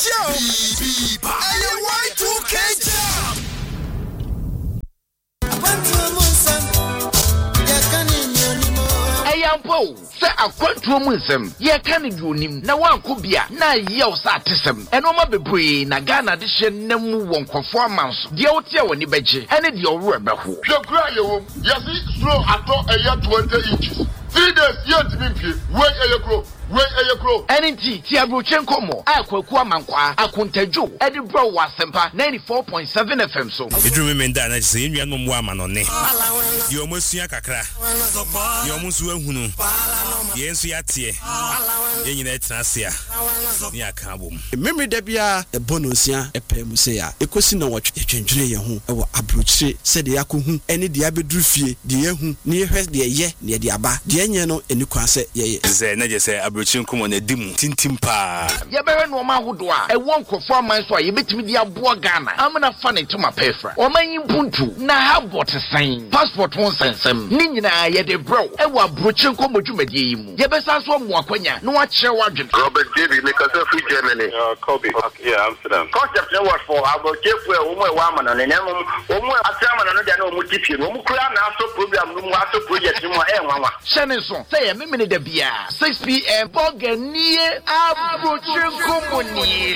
Ayampo, say a quantum ye can do him. Now one could be a na years at tism. And Oma Bebre, Nagana addition, Nemu won't performance. The Otia when you beji, and it your rubber. You cry, you see, slow at all a year 20 inches. 3 days, yet to be wait a grow. Wait a grow. NT, Tiabrochenko mo, Aqua Mankwa, Akuntejo, Eddie Bro was Sempa 94.7 FM. So, it remember that I say you are no woman on it. You almost Yakakra. You almost Wahunu. Yes, we are here. In that Nasia. Yakabum. Memory Debia, a bonusia, a pemusea, a question of what you change your home, or Abruche, said the Yaku, any Diabedrufi, the Yahu, near her, the ye, near the Abba, the Anyano, and you can say, yes, I say, Abruchin come on a dim, Tintimpa. Yabera no man who do I won't conform my so you bet me the Abua Ghana. I'm not funny to my pefra. Or my Buntu, now have bought a sign. Passport won't send some. Nina, yet a bro, and what Bruchin come with you med him. Yabesas one more quenya, no one share wagon. Robert David, make us a free Germany. Kobe, yeah, Amsterdam. Concept what for about Jeff, woman, and then one a chairman and no Mutipi, Mukran, also program, no matter project, no Shannon, say a minute de beer, 6 p.m. Bogania, Abruchin Company.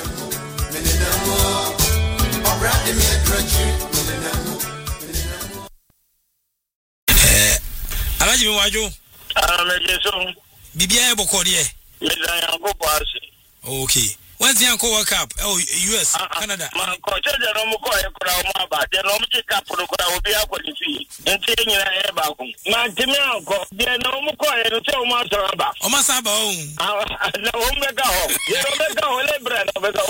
Alaji Waju. Bibia Bokodie. Okay. When's the Uncle World Cup? Oh, US, Canada. My coach, the Romuko, the Romuko Cup will be up with the fee. And taking your hair back. My Timianco, the Romuko, and so much about. Oh, Masabo. The Omega, the Omega, Lebran,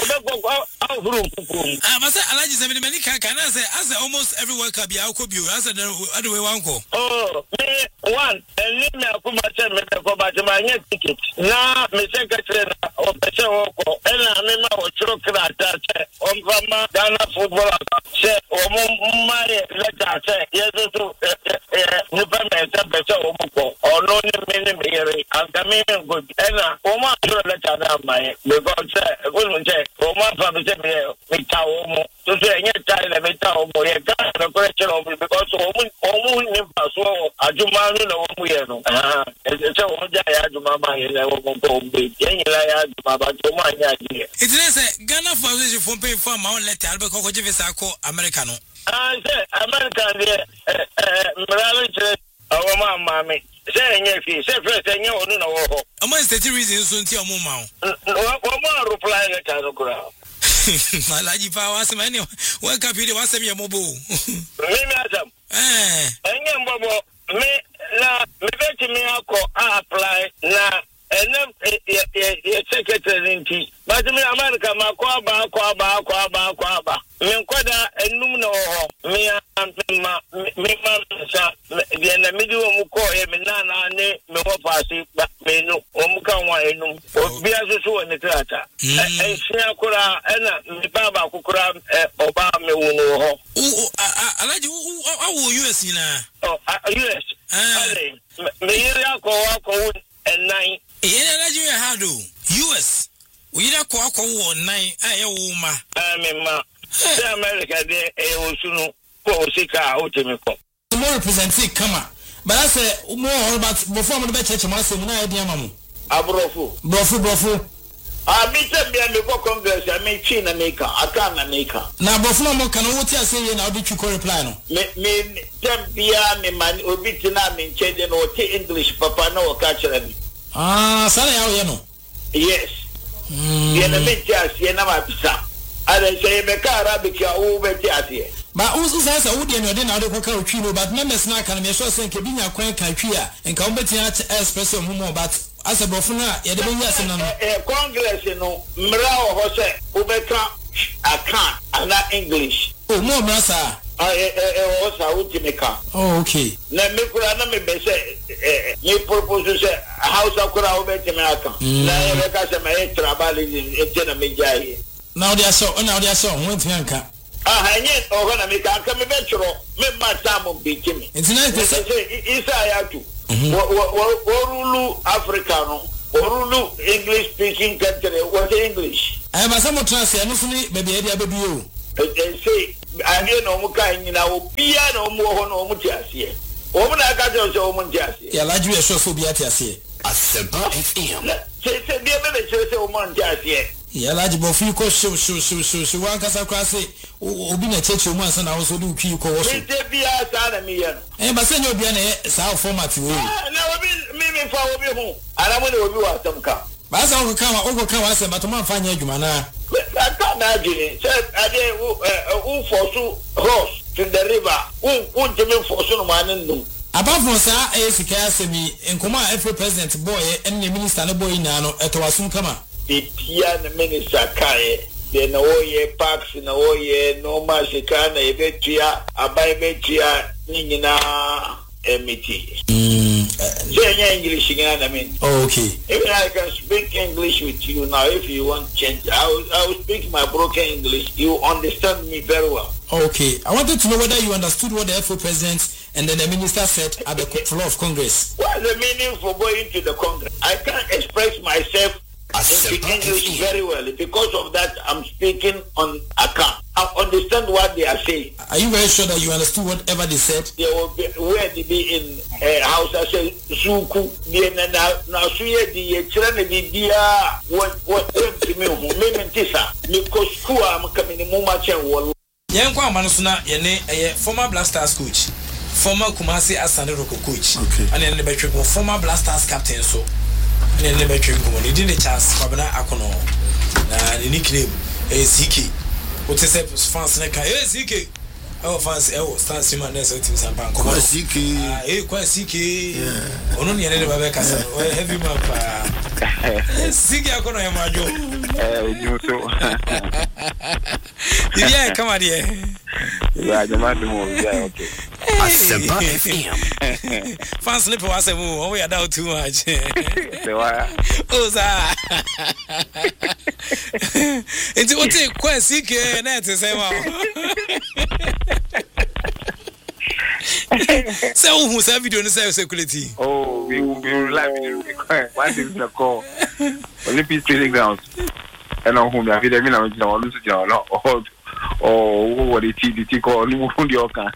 I must say, I like to many can I say, as almost every World Cup, I could be as other way, Uncle. Oh, me one, and leave me a Kumacha, but my ticket. Now, my secretary of the show. I remember what you that on Ghana football say my letter say yes to better or no meaning and coming good and Oma letter that my because wouldn't say Oma family me town to say any time me town boy the question of because so Ajumanu no we it's a It is a Ghana Foundation for paying for my own letter, Alberto Cojivisa, Americano. I say, American, our mammy, saying if you say first, and you know, amongst the reasons soon to your mom. One more reply letter, no ground. My lady power, some any World Cup, you was a mobile. Madam, and Bobo, me, la, me, I apply, la. And then secretary in tea. But me America, my quaba. Minquada and Numno, me the middle of Mukoy, Minana, me wapasi, but me no, Omuka, or Biazu and the Trata. And Siakura, and the Baba Kukura, Obama, oh, I like you, oh, US, you know. Oh, US. Me, and 9. Nigeria had US. We don't call 9. I am America, they also Sika Otimico. More representing Kama. But I say more about before the church, I say, no idea, Mamu. Brofu. I meet them before Congress, I make China maker, I can't make her. Now, before more can what you say, now did you call reply? Me, them me man, or Vietnam in changing or English, Papa, no, catch them. Sorry, how you know? Yes. I say, make Arabic, over here. But also says I would not know Chino, but members now can be so saying, Cabina, Quack, and combating espresso more, but as a bofuna, Congress, you know, Mrao Jose, Ubeka, I can't, I'm not English. Oh, more, Brassa. Oh, okay. Let me put another say, you propose to say, house of Kurao America. Now they are so, went to Yanka. Yes, or when I make a come eventual, make my time be Jimmy. It's nice to say, Isaiah too. What Africano, Orulu English speaking country. What English? I am a somewhat translate. Muslim, baby, I do you. Say, I hear no more kind in our piano more no mutias. Woman, I got your mutias. Yeah, like you are so phobiatias here. Asempa FM. Say, dear minute, say, woman, just yet. Yeah, like both you call show, one cast across it. Obi na church once and I also do you call us. It be a son of me. And but send your biane, South format you. Now, me for home. And I'm going to do some come. But as I will come, but to my final Jumana. I can't imagine it. Said, I did who for horse to the river. Who Jimmy for some man. Apart from that, semi and come every president boy and the minister boy nano at Wasum Kama. The piano minister Kai, then oye parks in oye no mashikana, ebetia, ababetia, nina, emiti. Say English again, I mean. Okay. Even I can speak English with you now if you want change. I will speak my broken English. You understand me very well. Okay. I wanted to know whether you understood what the FO president and then the minister said at the floor of Congress. What's the meaning for going to the Congress? I can't express myself in English very well. Because of that, I'm speaking on account. I understand what they are saying. Are you very sure that you understood whatever they said? They will be where they be in house. I say Zuku. Now suye di children di dia what me tisa because school am coming in muma chen wall. Yen kwa manusuna yene former Blasters coach, former Kumasi Asante Roko coach, and then the former Blasters captain so. And then the veteran community didn't chance Fabana Akono. The nickname is Ziki. What is it? Fans like Ziki. Our fans, stand Simon Nessa Tim Sampan. Ziki. Quite Ziki. Only any Babeka. Heavy map. Ziki Akono Yamajo. Yeah, come on here. Yeah, the man okay. Asempa FM. Fans slip was a move. We are down too much. Oh, sir. It's what you quite sick and that's the same. So, who's have you doing the security? Oh, we will be live. What is the call? Olympic training grounds. And on whom I feel I'm oh, what it is, call your car.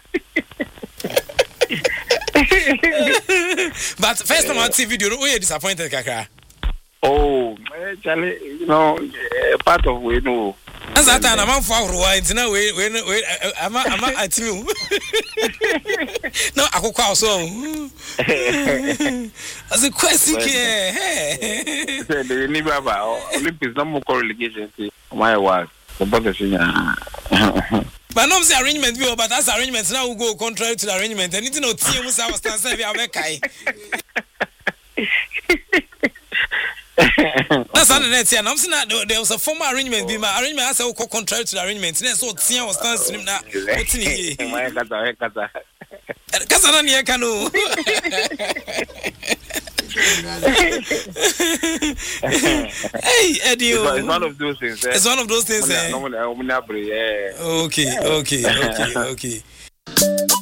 But first time on TV, you were disappointed, Kaka. Oh, Charlie, you know, part of we know. As that time, I'm for white. Now, wait, I'm at you. No, I could call so. As a question, hey, the Nibaba Olympics no more correlation. My wife, the brother. But no say arrangement we but as arrangements now will go contrary to the arrangement. Anything no team was our stand say we are kai. That's on the net here. I'm saying there was a former arrangement be my arrangement as I go contrary to the arrangement. So team was stand stream na. What's in here? My kata. Kasa na niya kanu. Hey, Eddie. It's one of those things. It's one of those things. Okay.